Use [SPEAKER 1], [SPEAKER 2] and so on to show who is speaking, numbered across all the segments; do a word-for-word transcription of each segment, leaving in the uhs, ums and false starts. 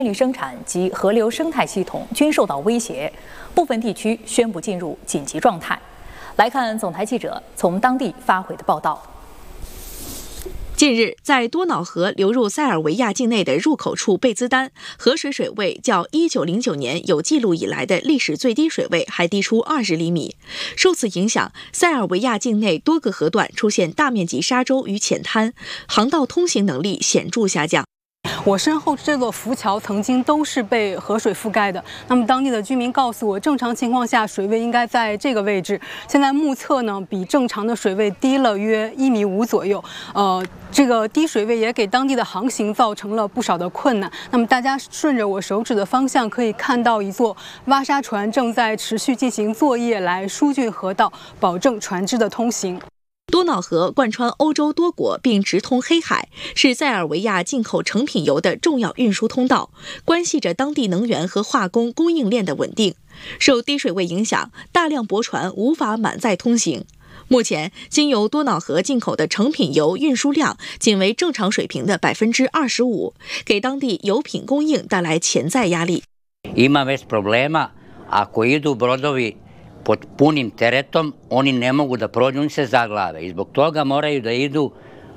[SPEAKER 1] 力生产及河流生态系统均受到威胁，部分地区宣布进入紧急状态。来看总台记者从当地发回的报道。
[SPEAKER 2] 近日，在多瑙河流入塞尔维亚境内的入口处贝兹丹，河水水位较一九零九年有记录以来的历史最低水位还低出二十厘米。受此影响，塞尔维亚境内多个河段出现大面积沙洲与浅滩，航道通行能力显著下降。
[SPEAKER 3] 我身后这座浮桥曾经都是被河水覆盖的。那么当地的居民告诉我，正常情况下水位应该在这个位置，现在目测呢比正常的水位低了约一米五左右。呃，这个低水位也给当地的航行造成了不少的困难。那么大家顺着我手指的方向可以看到，一座挖沙船正在持续进行作业来疏浚河道，保证船只的通行。
[SPEAKER 2] 多瑙河贯穿欧洲多国并直通黑海，是塞尔维亚进口成品油的重要运输通道，关系着当地能源和化工供应链的稳定。受低水位影响，大量驳船无法满载通行。目前，经由多瑙河进口的成品油运输量仅为正常水平的百分之二十五，给当地油品供应带来潜在压力。
[SPEAKER 4] Ima već problema ako idu brodovi pod punim teretom, oni ne mogu da prođu, oni se zaglave i zbog toga moraju da idu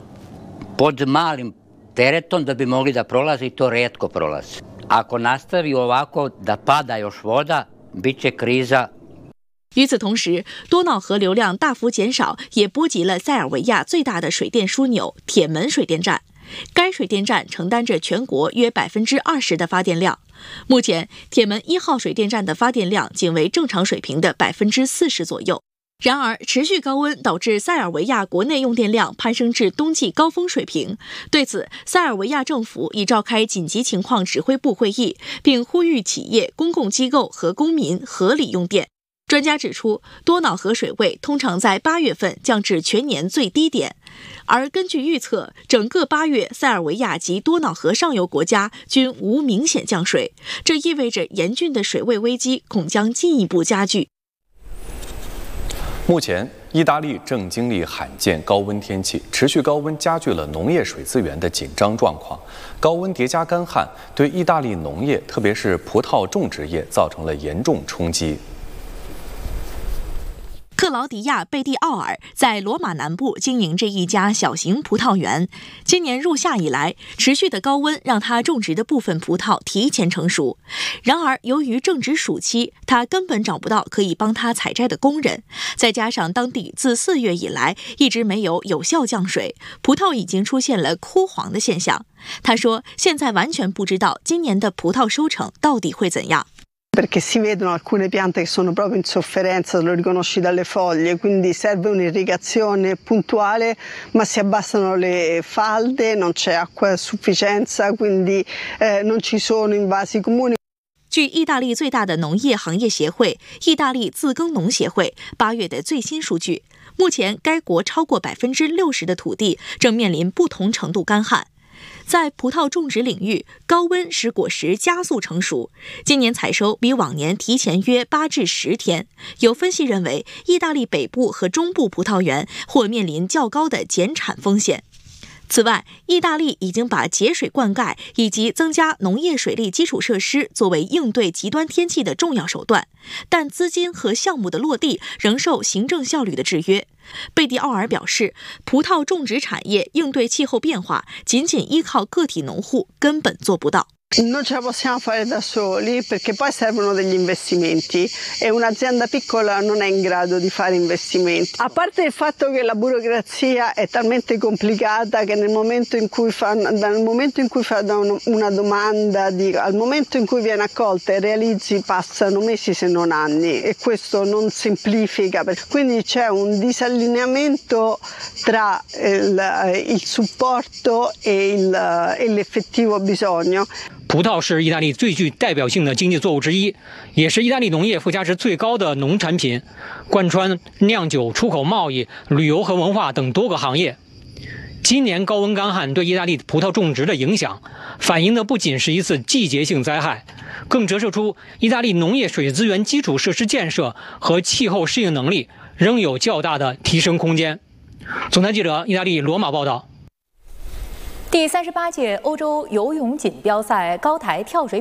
[SPEAKER 4] pod malim teretom da bi mogli da prolaze i to retko prolaze. Ako nastavi ovako da pada još voda, bit će kriza。
[SPEAKER 2] 与此同时，多瑙河流量大幅减少，也波及了塞尔维亚最大的水电枢纽铁门水电站。该水电站承担着全国约百分之二十的发电量。目前，铁门一号水电站的发电量仅为正常水平的百分之四十左右。然而，持续高温导致塞尔维亚国内用电量攀升至冬季高峰水平。对此，塞尔维亚政府已召开紧急情况指挥部会议，并呼吁企业、公共机构和公民合理用电。专家指出，多瑙河水位通常在八月份降至全年最低点，而根据预测，整个八月塞尔维亚及多瑙河上游国家均无明显降水，这意味着严峻的水位危机恐将进一步加剧。
[SPEAKER 5] 目前，意大利正经历罕见高温天气，持续高温加剧了农业水资源的紧张状况。高温叠加干旱，对意大利农业，特别是葡萄种植业造成了严重冲击。
[SPEAKER 2] 克劳迪亚·贝蒂奥尔在罗马南部经营着一家小型葡萄园。今年入夏以来，持续的高温让他种植的部分葡萄提前成熟。然而，由于正值暑期，他根本找不到可以帮他采摘的工人。再加上当地自四月以来一直没有有效降水，葡萄已经出现了枯黄的现象。他说，现在完全不知道今年的葡萄收成到底会怎样。
[SPEAKER 6] Perché si vedono alcune piante che sono proprio in sofferenza, lo riconosci dalle foglie, quindi serve un'irrigazione puntuale, ma si abbassano le falde, non c'è acqua a sufficienza, quindi eh, non ci sono invasi comuni。
[SPEAKER 2] 据意大利最大的农业行业协会——意大利自耕农协会八月的最新数据，目前该国超过百分之六十的土地正面临不同程度干旱。在葡萄种植领域，高温使果实加速成熟。今年采收比往年提前约八至十天。有分析认为，意大利北部和中部葡萄园或面临较高的减产风险。此外，意大利已经把节水灌溉以及增加农业水利基础设施作为应对极端天气的重要手段，但资金和项目的落地仍受行政效率的制约。贝蒂奥尔表示，葡萄种植产业应对气候变化，仅仅依靠个体农户根本做不到。
[SPEAKER 6] Non ce la possiamo fare da soli perché poi servono degli investimenti e un'azienda piccola non è in grado di fare investimenti. A parte il fatto che la burocrazia è talmente complicata che nel momento in cui fa, dal momento in cui fa una domanda di, al momento in cui viene accolta e realizzi passano mesi se non anni e questo non semplifica. Quindi c'è un disallineamento tra il, il supporto e, il, e l'effettivo bisogno。
[SPEAKER 7] 葡萄是意大利最具代表性的经济作物之一，也是意大利农业附加值最高的农产品，贯穿酿酒、出口贸易、旅游和文化等多个行业。今年高温干旱对意大利葡萄种植的影响，反映的不仅是一次季节性灾害，更折射出意大利农业水资源基础设施建设和气候适应能力仍有较大的提升空间。总台记者意大利罗马报道。
[SPEAKER 1] 第三十八届欧洲游泳锦标赛高台跳水